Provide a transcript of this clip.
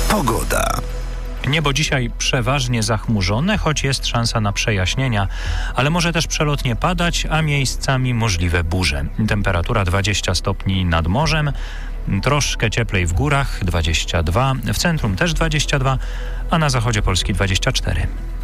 Pogoda. Niebo dzisiaj przeważnie zachmurzone, choć jest szansa na przejaśnienia, ale może też przelotnie padać, a miejscami możliwe burze. Temperatura 20 stopni nad morzem, troszkę cieplej w górach 22, w centrum też 22, a na zachodzie Polski 24.